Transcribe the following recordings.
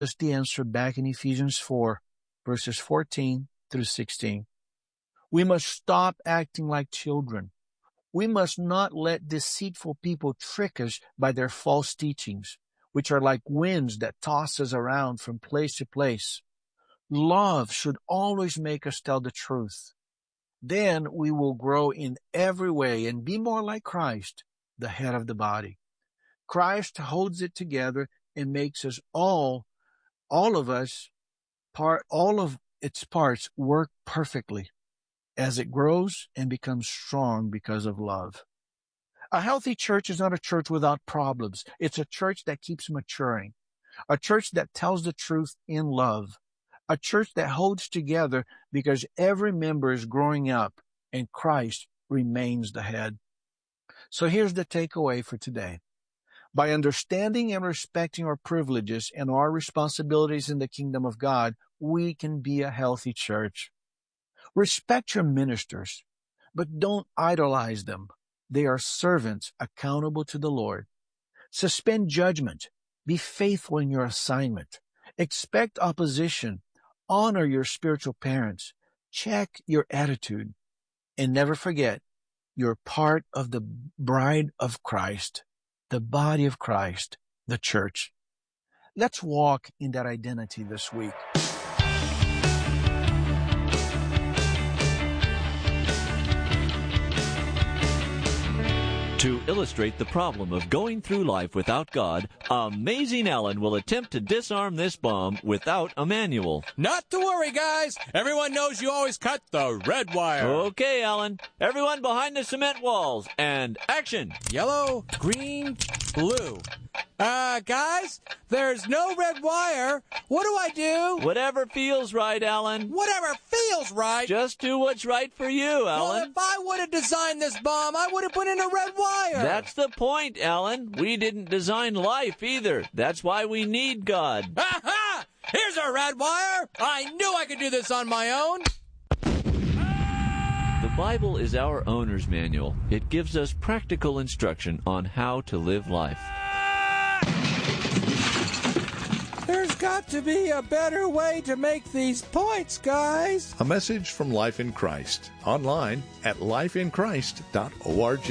us the answer back in Ephesians 4, verses 14 through 16. We must stop acting like children. We must not let deceitful people trick us by their false teachings, which are like winds that toss us around from place to place. Love should always make us tell the truth. Then we will grow in every way and be more like Christ, the head of the body. Christ holds it together and makes us all of its parts work perfectly as it grows and becomes strong because of love. A healthy church is not a church without problems. It's a church that keeps maturing, a church that tells the truth in love, a church that holds together because every member is growing up and Christ remains the head. So here's the takeaway for today. By understanding and respecting our privileges and our responsibilities in the kingdom of God, we can be a healthy church. Respect your ministers, but don't idolize them. They are servants accountable to the Lord. Suspend judgment. Be faithful in your assignment. Expect opposition. Honor your spiritual parents. Check your attitude. And never forget, you're part of the bride of Christ, the body of Christ, the church. Let's walk in that identity this week. To illustrate the problem of going through life without God, Amazing Alan will attempt to disarm this bomb without a manual. Not to worry, guys. Everyone knows you always cut the red wire. Okay, Alan. Everyone behind the cement walls. And action! Yellow, green, blue. Guys, there's no red wire. What do I do? Whatever feels right, Alan. Whatever feels right? Just do what's right for you, Alan. Well, if I would have designed this bomb, I would have put in a red wire. That's the point, Alan. We didn't design life either. That's why we need God. Ha-ha! Here's a red wire. I knew I could do this on my own. The Bible is our owner's manual. It gives us practical instruction on how to live life. There's got to be a better way to make these points, guys. A message from Life in Christ. Online at lifeinchrist.org.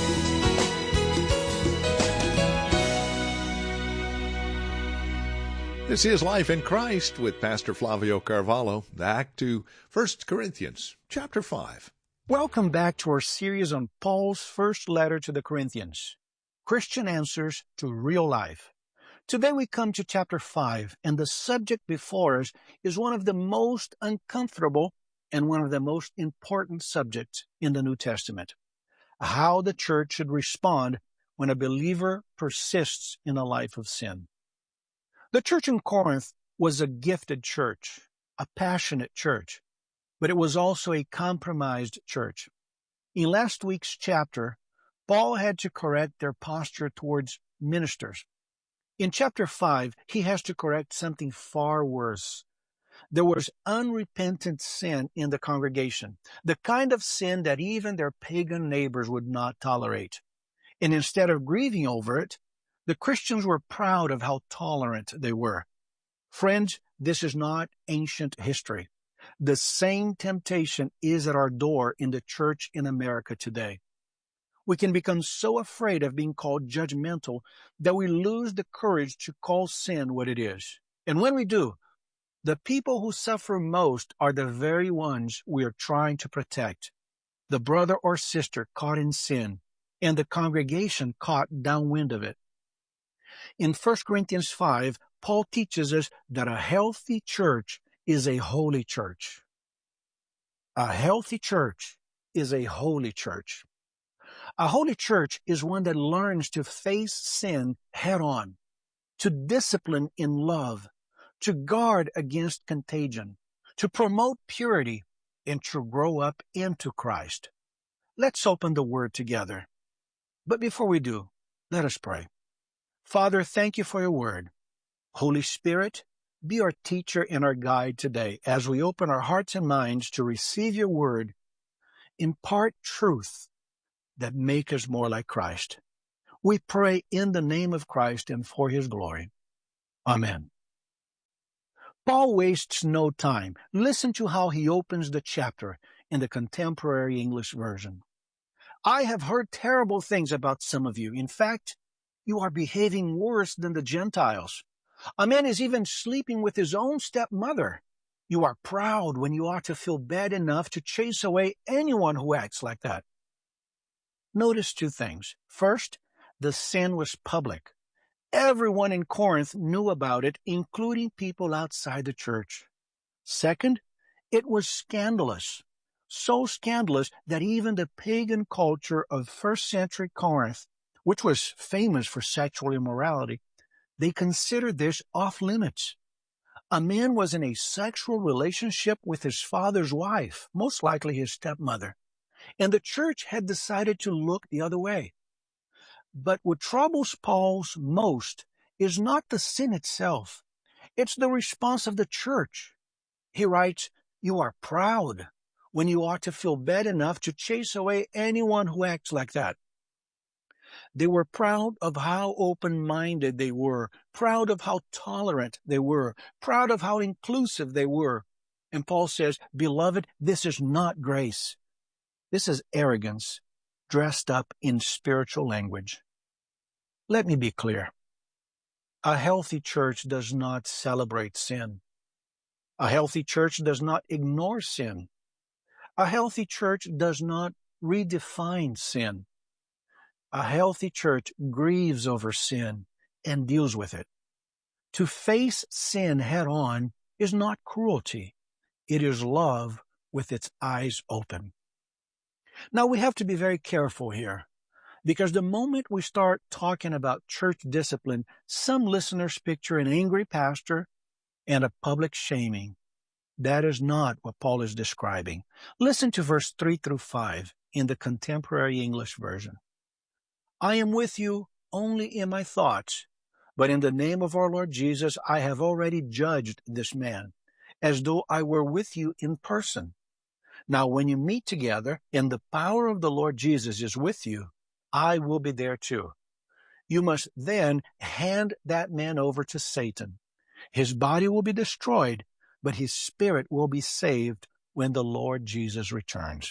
This is Life in Christ with Pastor Flavio Carvalho. Back to 1 Corinthians chapter 5. Welcome back to our series on Paul's first letter to the Corinthians, Christian Answers to Real Life. Today we come to chapter 5, and the subject before us is one of the most uncomfortable and one of the most important subjects in the New Testament. How the church should respond when a believer persists in a life of sin. The church in Corinth was a gifted church, a passionate church, but it was also a compromised church. In last week's chapter, Paul had to correct their posture towards ministers. In chapter 5, he has to correct something far worse. There was unrepentant sin in the congregation, the kind of sin that even their pagan neighbors would not tolerate. And instead of grieving over it, the Christians were proud of how tolerant they were. Friends, this is not ancient history. The same temptation is at our door in the church in America today. We can become so afraid of being called judgmental that we lose the courage to call sin what it is. And when we do, the people who suffer most are the very ones we are trying to protect. The brother or sister caught in sin, and the congregation caught downwind of it. In 1 Corinthians 5, Paul teaches us that a healthy church is a holy church. A healthy church is a holy church. A holy church is one that learns to face sin head on, to discipline in love, to guard against contagion, to promote purity, and to grow up into Christ. Let's open the Word together. But before we do, let us pray. Father, thank you for your Word. Holy Spirit, be our teacher and our guide today as we open our hearts and minds to receive your Word. Impart truth that make us more like Christ. We pray in the name of Christ and for his glory. Amen. Paul wastes no time. Listen to how he opens the chapter in the contemporary English version. I have heard terrible things about some of you. In fact, you are behaving worse than the Gentiles. A man is even sleeping with his own stepmother. You are proud when you ought to feel bad enough to chase away anyone who acts like that. Notice two things. First, the sin was public. Everyone in Corinth knew about it, including people outside the church. Second, it was scandalous. So scandalous that even the pagan culture of first-century Corinth, which was famous for sexual immorality, they considered this off-limits. A man was in a sexual relationship with his father's wife, most likely his stepmother, and the church had decided to look the other way. But what troubles Paul most is not the sin itself. It's the response of the church. He writes, you are proud when you ought to feel bad enough to chase away anyone who acts like that. They were proud of how open-minded they were, proud of how tolerant they were, proud of how inclusive they were. And Paul says, beloved, this is not grace. This is arrogance dressed up in spiritual language. Let me be clear. A healthy church does not celebrate sin. A healthy church does not ignore sin. A healthy church does not redefine sin. A healthy church grieves over sin and deals with it. To face sin head on is not cruelty. It is love with its eyes open. Now we have to be very careful here, because the moment we start talking about church discipline, some listeners picture an angry pastor and a public shaming. That is not what Paul is describing. Listen to verse 3 through 5 in the contemporary English version. I am with you only in my thoughts, but in the name of our Lord Jesus, I have already judged this man, as though I were with you in person. Now, when you meet together and the power of the Lord Jesus is with you, I will be there too. You must then hand that man over to Satan. His body will be destroyed, but his spirit will be saved when the Lord Jesus returns.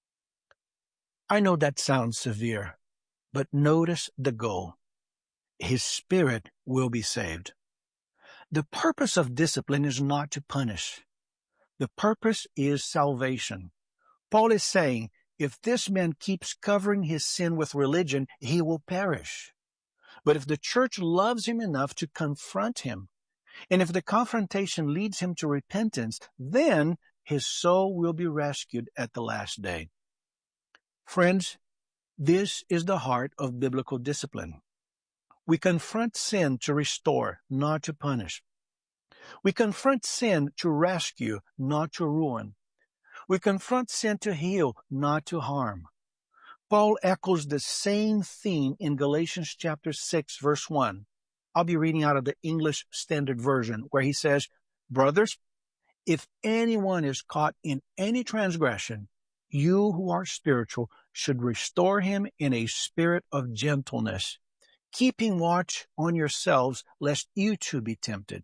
I know that sounds severe, but notice the goal. His spirit will be saved. The purpose of discipline is not to punish. The purpose is salvation. Paul is saying, if this man keeps covering his sin with religion, he will perish. But if the church loves him enough to confront him, and if the confrontation leads him to repentance, then his soul will be rescued at the last day. Friends, this is the heart of biblical discipline. We confront sin to restore, not to punish. We confront sin to rescue, not to ruin. We confront sin to heal, not to harm. Paul echoes the same theme in Galatians chapter 6, verse 1. I'll be reading out of the English Standard Version, where he says, brothers, if anyone is caught in any transgression, you who are spiritual should restore him in a spirit of gentleness, keeping watch on yourselves, lest you too be tempted.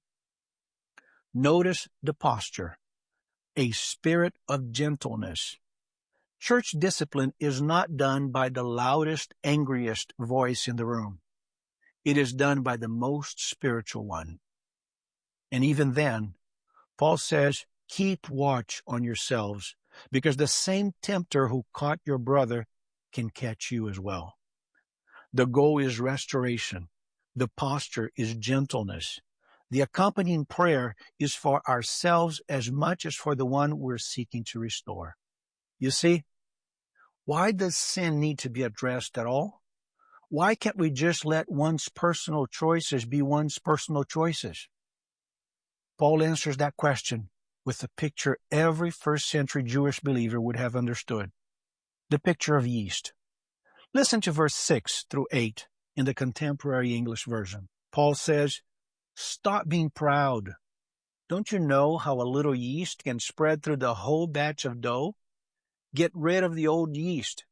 Notice the posture, a spirit of gentleness. Church discipline is not done by the loudest, angriest voice in the room. It is done by the most spiritual one. And even then, Paul says, keep watch on yourselves, because the same tempter who caught your brother can catch you as well. The goal is restoration. The posture is gentleness. The accompanying prayer is for ourselves as much as for the one we're seeking to restore. You see, why does sin need to be addressed at all? Why can't we just let one's personal choices be one's personal choices? Paul answers that question with a picture every first-century Jewish believer would have understood. The picture of yeast. Listen to verse 6 through 8 in the contemporary English version. Paul says, stop being proud. Don't you know how a little yeast can spread through the whole batch of dough? Get rid of the old yeast.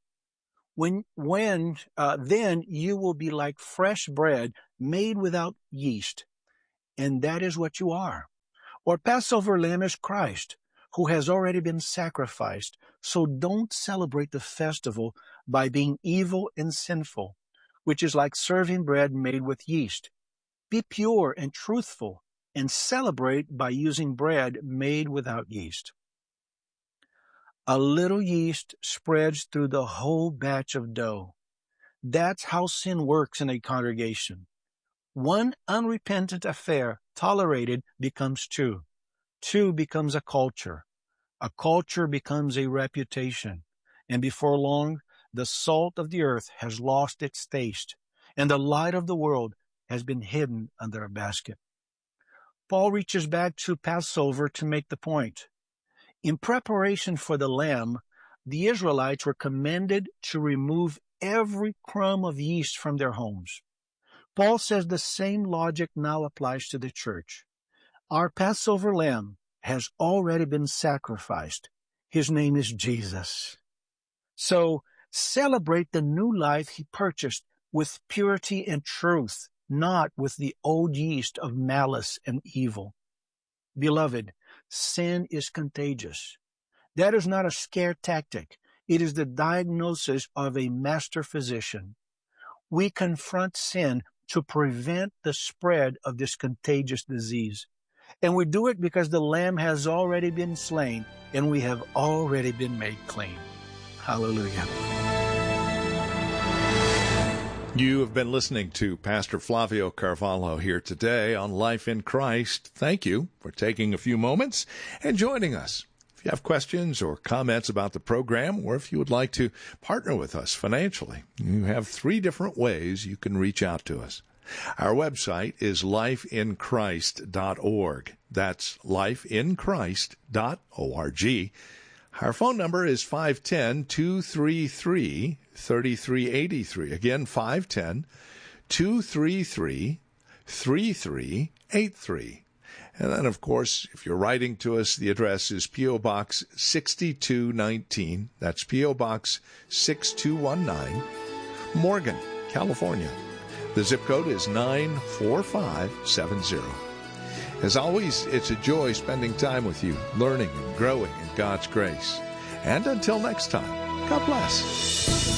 Then you will be like fresh bread made without yeast. And that is what you are. Our Passover lamb is Christ, who has already been sacrificed. So don't celebrate the festival by being evil and sinful, which is like serving bread made with yeast. Be pure and truthful, and celebrate by using bread made without yeast. A little yeast spreads through the whole batch of dough. That's how sin works in a congregation. One unrepentant affair tolerated becomes two. Two becomes a culture. A culture becomes a reputation. And before long, the salt of the earth has lost its taste, and the light of the world has been hidden under a basket. Paul reaches back to Passover to make the point. In preparation for the lamb, the Israelites were commanded to remove every crumb of yeast from their homes. Paul says the same logic now applies to the church. Our Passover lamb has already been sacrificed. His name is Jesus. So celebrate the new life he purchased with purity and truth, not with the old yeast of malice and evil. Beloved, sin is contagious. That is not a scare tactic. It is the diagnosis of a master physician. We confront sin to prevent the spread of this contagious disease. And we do it because the Lamb has already been slain and we have already been made clean. Hallelujah. You have been listening to Pastor Flavio Carvalho here today on Life in Christ. Thank you for taking a few moments and joining us. If you have questions or comments about the program, or if you would like to partner with us financially, you have 3 different ways you can reach out to us. Our website is lifeinchrist.org. That's lifeinchrist.org. Our phone number is 510-233-3383. Again, 510-233-3383. And then, of course, if you're writing to us, the address is P.O. Box 6219. That's P.O. Box 6219, Morgan, California. The zip code is 94570. As always, it's a joy spending time with you, learning and growing in God's grace. And until next time, God bless.